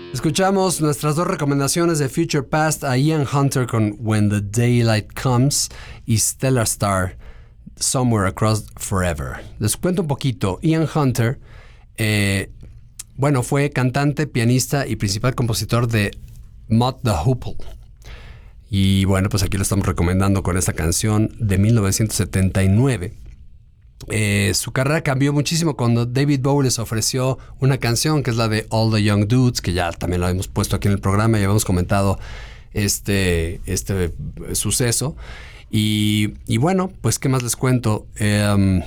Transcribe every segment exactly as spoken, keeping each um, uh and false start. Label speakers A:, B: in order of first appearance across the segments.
A: Escuchamos nuestras dos recomendaciones de Future Past, a Ian Hunter con When the Daylight Comes y Stellar Star, Somewhere Across Forever. Les cuento un poquito. Ian Hunter, eh, bueno, fue cantante, pianista y principal compositor de Mott the Hoople. Y bueno, pues aquí lo estamos recomendando con esta canción de mil novecientos setenta y nueve. Eh, su carrera cambió muchísimo cuando David Bowie les ofreció una canción que es la de All the Young Dudes, que ya también la hemos puesto aquí en el programa y habíamos comentado este, este suceso. Y, y bueno, pues qué más les cuento. Eh,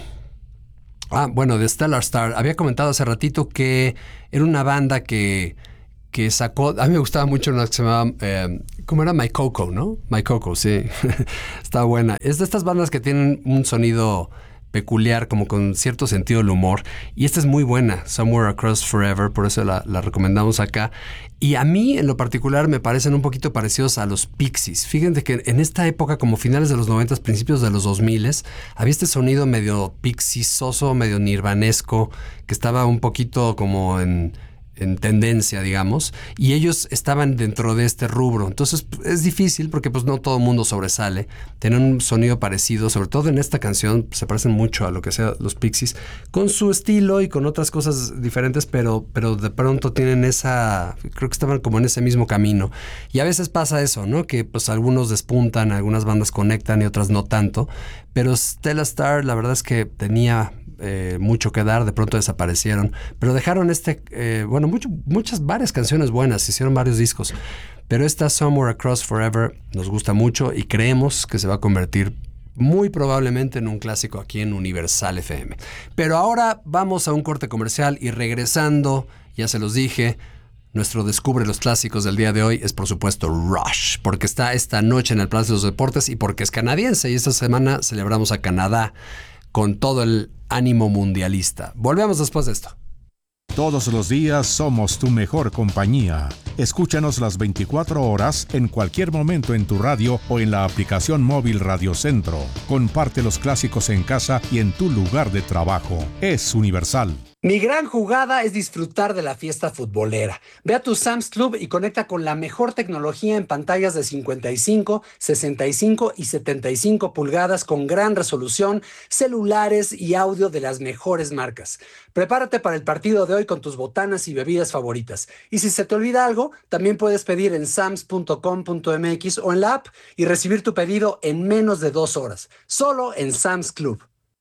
A: ah, bueno, de Stellar Star, había comentado hace ratito que era una banda que, que sacó, a mí me gustaba mucho una que se llamaba, eh, ¿cómo era? My Coco, ¿no? My Coco, sí, está buena. Es de estas bandas que tienen un sonido peculiar, como con cierto sentido del humor, y esta es muy buena, Somewhere Across Forever, por eso la, la recomendamos acá. Y a mí en lo particular me parecen un poquito parecidos a los Pixies. Fíjense que en esta época, como finales de los noventas, principios de los dos miles, había este sonido medio pixiesoso, medio nirvanesco, que estaba un poquito como en en tendencia, digamos, y ellos estaban dentro de este rubro. Entonces es difícil porque pues no todo el mundo sobresale. Tienen un sonido parecido, sobre todo en esta canción, se parecen mucho a lo que sea los Pixies, con su estilo y con otras cosas diferentes, pero, pero de pronto tienen esa, creo que estaban como en ese mismo camino. Y a veces pasa eso, ¿no? Que pues algunos despuntan, algunas bandas conectan y otras no tanto, pero Stellar Star la verdad es que tenía Eh, mucho que dar, de pronto desaparecieron, pero dejaron este, eh, bueno, mucho, muchas, varias canciones buenas, hicieron varios discos, pero esta Somewhere Across Forever nos gusta mucho y creemos que se va a convertir muy probablemente en un clásico aquí en Universal F M. Pero ahora vamos a un corte comercial y regresando, ya se los dije, nuestro Descubre los Clásicos del día de hoy es por supuesto Rush, porque está esta noche en el Palacio de los Deportes y porque es canadiense y esta semana celebramos a Canadá con todo el ánimo mundialista. Volvemos después de esto.
B: Todos los días somos tu mejor compañía. Escúchanos las veinticuatro horas en cualquier momento en tu radio o en la aplicación móvil Radio Centro. Comparte los clásicos en casa y en tu lugar de trabajo. Es Universal.
A: Mi gran jugada es disfrutar de la fiesta futbolera. Ve a tu Sam's Club y conecta con la mejor tecnología en pantallas de cincuenta y cinco, sesenta y cinco y setenta y cinco pulgadas con gran resolución, celulares y audio de las mejores marcas. Prepárate para el partido de hoy con tus botanas y bebidas favoritas. Y si se te olvida algo, también puedes pedir en sams punto com punto m x o en la app y recibir tu pedido en menos de dos horas. Solo en Sam's Club.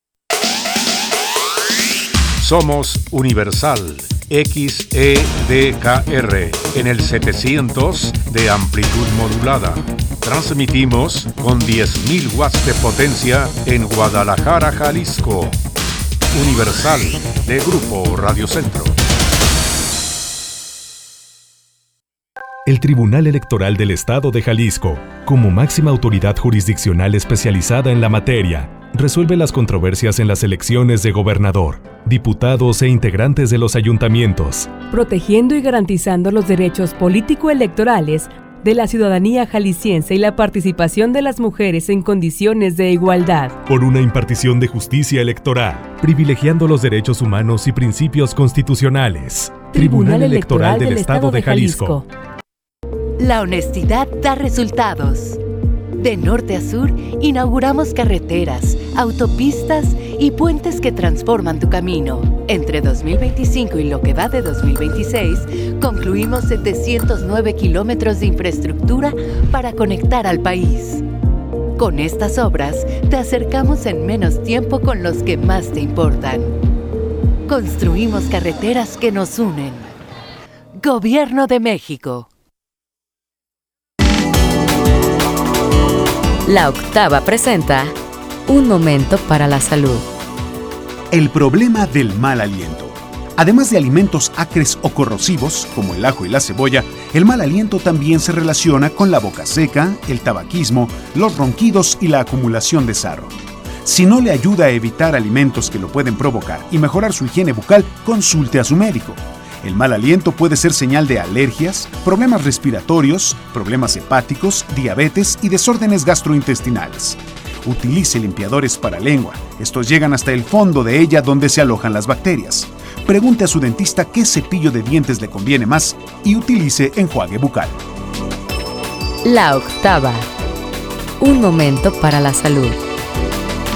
B: Somos Universal X E D K R en el setecientos de amplitud modulada. Transmitimos con diez mil watts de potencia en Guadalajara, Jalisco. Universal de Grupo Radio Centro.
C: El Tribunal Electoral del Estado de Jalisco, como máxima autoridad jurisdiccional especializada en la materia, resuelve las controversias en las elecciones de gobernador, diputados e integrantes de los ayuntamientos,
D: protegiendo y garantizando los derechos político-electorales de la ciudadanía jalisciense y la participación de las mujeres en condiciones de igualdad.
C: Por una impartición de justicia electoral, privilegiando los derechos humanos y principios constitucionales. Tribunal Electoral del Estado de Jalisco.
E: La honestidad da resultados. De norte a sur, inauguramos carreteras, autopistas y puentes que transforman tu camino. Entre dos mil veinticinco y lo que va de dos mil veintiséis, concluimos setecientos nueve kilómetros de infraestructura para conectar al país. Con estas obras, te acercamos en menos tiempo con los que más te importan. Construimos carreteras que nos unen. Gobierno de México.
F: La Octava presenta Un Momento para la Salud.
G: El problema del mal aliento. Además de alimentos acres o corrosivos, como el ajo y la cebolla, el mal aliento también se relaciona con la boca seca, el tabaquismo, los ronquidos y la acumulación de sarro. Si no le ayuda a evitar alimentos que lo pueden provocar y mejorar su higiene bucal, consulte a su médico. El mal aliento puede ser señal de alergias, problemas respiratorios, problemas hepáticos, diabetes y desórdenes gastrointestinales. Utilice limpiadores para lengua. Estos llegan hasta el fondo de ella donde se alojan las bacterias. Pregunte a su dentista qué cepillo de dientes le conviene más y utilice enjuague bucal.
F: La octava. Un momento para la salud.